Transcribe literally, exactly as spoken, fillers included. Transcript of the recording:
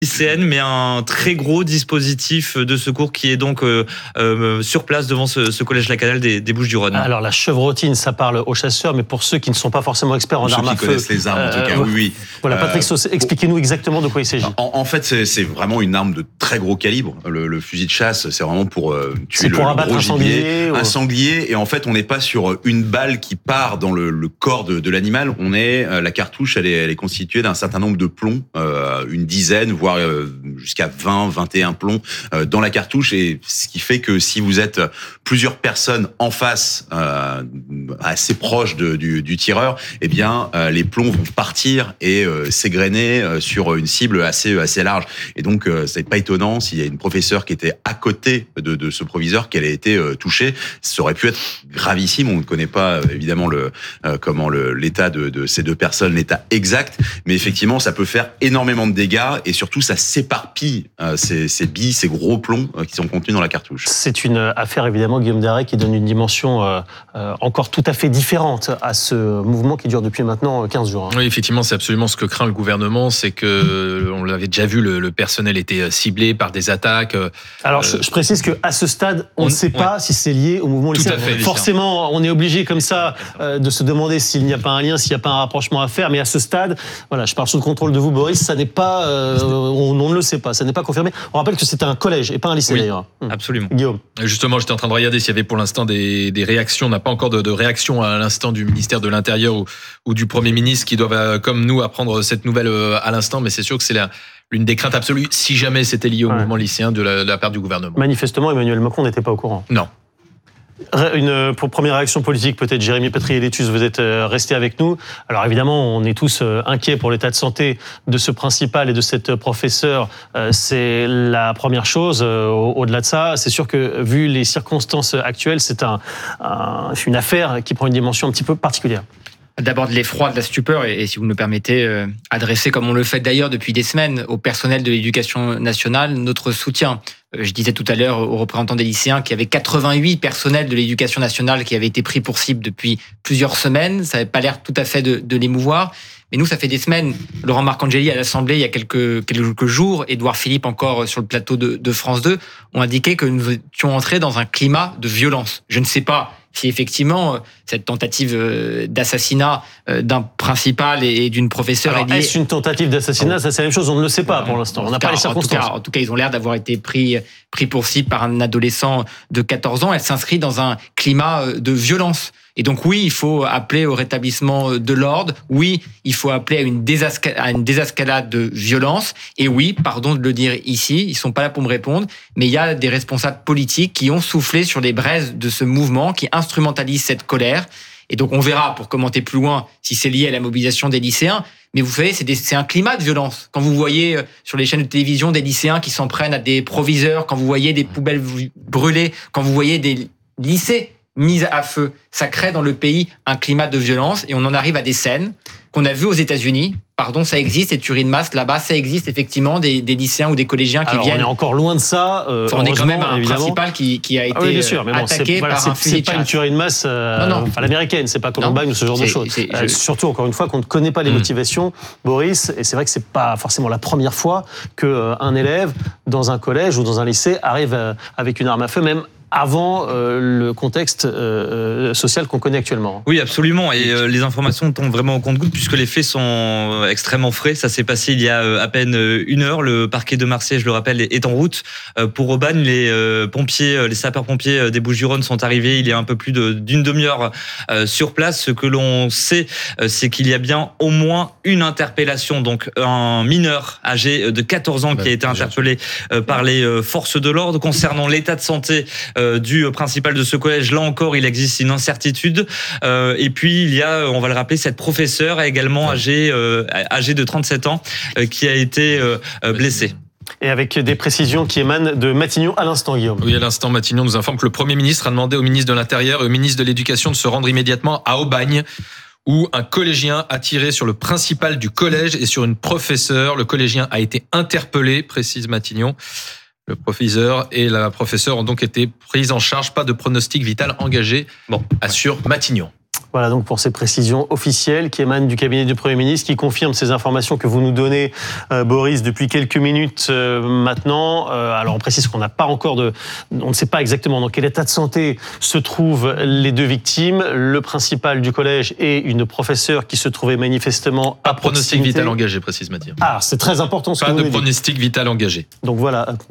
lycéenne, mais un très gros dispositif de secours qui est donc euh, euh, sur place devant ce, ce collège Lacanal des, des Bouches-du-Rhône. Alors la chevrotine, ça parle aux chasseurs, mais pour ceux qui ne sont pas forcément experts en ceux armes à qui feu, connaissent les armes, en tout cas, euh, oui, oui. Voilà, Patrick Euh, Saucet, expliquez-nous exactement de quoi il s'agit. En, en fait, c'est, c'est vraiment une arme de très gros calibre. Le, le fusil de chasse, c'est vraiment pour euh, tuer c'est le, pour le abattre gros un gibier, sanglier, ou... un sanglier. Et en fait, on n'est pas sur une balle qui part dans le, le corps de, de l'animal. On est euh, la cartouche, elle est, elle est constituée d'un certain nombre de plombs, euh, une dizaine, voire euh, jusqu'à vingt, vingt et un plombs euh, dans la cartouche. Et ce qui fait que si vous êtes plusieurs personnes en face, euh, assez proches de, du, du tireur, eh bien, euh, les plombs vont partir et euh, s'égrener euh, sur une cible assez, assez large. Et donc, euh, ça n'est pas étonnant s'il y a une professeure qui était à côté de, de ce proviseur qu'elle ait été euh, touchée. Ça aurait pu être gravissime. On ne connaît pas euh, évidemment le euh, comment le, l'état de, de ces deux personnes, l'état exact, mais effectivement, ça peut faire énormément de dégâts et surtout, ça s'éparpille euh, ces, ces billes, ces gros plombs euh, qui sont contenus dans la cartouche. C'est une affaire évidemment, Guillaume Darey, qui donne une dimension euh, euh, encore tout à fait différente à ce mouvement qui dure depuis maintenant quinze jours. Hein. Oui, effectivement, c'est absolument ce que craint le gouvernement, c'est que, on l'avait déjà vu, le, le personnel était ciblé par des attaques. Alors, euh, je, je précise qu'à ce stade, on, on ne sait ouais. pas si c'est lié au mouvement lycéen. Forcément, on est obligé comme ça euh, de se demander s'il n'y a pas un lien, s'il n'y a pas un rapprochement à faire, mais à ce stade, voilà, je parle sous le contrôle de vous, Boris, ça n'est pas, euh, on, on ne le sait pas, ça n'est pas confirmé. On rappelle que c'était un collège et pas un lycée oui, d'ailleurs. Absolument. Guillaume. Justement, j'étais en train de regarder s'il y avait pour l'instant des, des réactions. On n'a pas encore de, de réaction à l'instant du ministère de l'Intérieur ou, ou du Premier ministre qui doivent, comme nous, apprendre cette nouvelle à l'instant, mais c'est sûr que c'est la, l'une des craintes absolues, si jamais c'était lié au ouais. mouvement lycéen de la, de la part du gouvernement. Manifestement, Emmanuel Macron n'était pas au courant. Non. Une pour première réaction politique, peut-être Jérémy Pétrier-Létus, vous êtes resté avec nous. Alors évidemment, on est tous inquiets pour l'état de santé de ce principal et de cette professeure. C'est la première chose. Au-delà de ça, c'est sûr que vu les circonstances actuelles, c'est un, un, une affaire qui prend une dimension un petit peu particulière. D'abord de l'effroi, de la stupeur, et, et si vous me permettez, euh, adresser, comme on le fait d'ailleurs depuis des semaines, au personnel de l'éducation nationale, notre soutien. Euh, je disais tout à l'heure aux représentants des lycéens qu'il y avait quatre-vingt-huit personnels de l'éducation nationale qui avaient été pris pour cible depuis plusieurs semaines. Ça n'avait pas l'air tout à fait de, de l'émouvoir. Mais nous, ça fait des semaines. Laurent Marcangeli à l'Assemblée, il y a quelques, quelques jours, Édouard Philippe encore sur le plateau de, de France deux, ont indiqué que nous étions entrés dans un climat de violence. Je ne sais pas si effectivement cette tentative d'assassinat d'un principal et d'une professeure Alors, est liée... est-ce une tentative d'assassinat ? Ça, c'est la même chose, on ne le sait pas pour l'instant. On n'a pas les circonstances. En tout cas, en tout cas ils ont l'air d'avoir été pris, pris pour cible par un adolescent de quatorze ans. Elle s'inscrit dans un climat de violence. Et donc oui, il faut appeler au rétablissement de l'ordre. Oui, il faut appeler à une, désasca- à une désescalade de violence. Et oui, pardon de le dire ici, ils sont pas là pour me répondre, mais il y a des responsables politiques qui ont soufflé sur les braises de ce mouvement, qui instrumentalisent cette colère. Et donc on verra, pour commenter plus loin, si c'est lié à la mobilisation des lycéens. Mais vous savez, c'est, des, c'est un climat de violence. Quand vous voyez sur les chaînes de télévision des lycéens qui s'en prennent à des proviseurs, quand vous voyez des poubelles brûlées, quand vous voyez des lycées mise à feu. Ça crée dans le pays un climat de violence et on en arrive à des scènes qu'on a vues aux États-Unis. Pardon, ça existe, les tueries de masse là-bas, ça existe effectivement, des, des lycéens ou des collégiens qui Alors, viennent. On est encore loin de ça. Euh, on est quand même un évidemment. principal qui, qui a été ah oui, bien sûr, mais bon, attaqué c'est, voilà, par c'est, un fusil c'est de pas chasse. une tuerie de masse euh, non, non. à l'américaine, c'est pas Columbine ou ce genre c'est, de choses. C'est, euh, je... Surtout, encore une fois, qu'on ne connaît pas les mmh. motivations, Boris, et c'est vrai que c'est pas forcément la première fois qu'un euh, élève dans un collège ou dans un lycée arrive euh, avec une arme à feu, même avant euh, le contexte euh, social qu'on connaît actuellement. Oui, absolument. Et euh, les informations tombent vraiment au compte-gouttes puisque les faits sont extrêmement frais. Ça s'est passé il y a euh, à peine une heure. Le parquet de Marseille, je le rappelle, est en route. Euh, pour Aubagne, les euh, pompiers, les sapeurs-pompiers des Bouches-du-Rhône sont arrivés il y a un peu plus de, d'une demi-heure euh, sur place. Ce que l'on sait, euh, c'est qu'il y a bien au moins une interpellation. Donc un mineur âgé de quatorze ans qui a été interpellé euh, par les euh, forces de l'ordre. Concernant l'état de santé euh, du principal de ce collège, là encore, il existe une incertitude. Euh, et puis, il y a, on va le rappeler, cette professeure également âgée, euh, âgée de trente-sept ans euh, qui a été euh, blessée. Et avec des précisions qui émanent de Matignon à l'instant, Guillaume. Oui, à l'instant, Matignon nous informe que le Premier ministre a demandé au ministre de l'Intérieur et au ministre de l'Éducation de se rendre immédiatement à Aubagne, où un collégien a tiré sur le principal du collège et sur une professeure. Le collégien a été interpellé, précise Matignon. Le professeur et la professeure ont donc été pris en charge. Pas de pronostic vital engagé, bon, assure Matignon. Voilà donc pour ces précisions officielles qui émanent du cabinet du Premier ministre, qui confirment ces informations que vous nous donnez, euh, Boris, depuis quelques minutes euh, maintenant. Euh, alors on précise qu'on n'a pas encore de... On ne sait pas exactement dans quel état de santé se trouvent les deux victimes, le principal du collège et une professeure qui se trouvait manifestement à Pas pronostic proximité. vital engagé, précise Mathieu. Ah, c'est très important ce Pas que vous de nous dites. pronostic vital engagé. Donc voilà.